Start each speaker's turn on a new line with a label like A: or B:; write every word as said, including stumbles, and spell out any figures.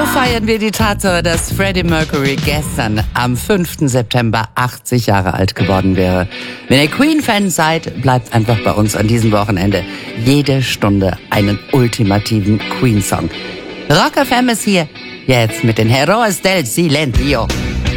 A: feiern wir die Tatsache, dass Freddie Mercury gestern am fünften September achtzig Jahre alt geworden wäre. Wenn ihr Queen-Fan seid, bleibt einfach bei uns an diesem Wochenende jede Stunde einen ultimativen Queen-Song. Rock F M ist hier, jetzt mit den Heroes del Silencio.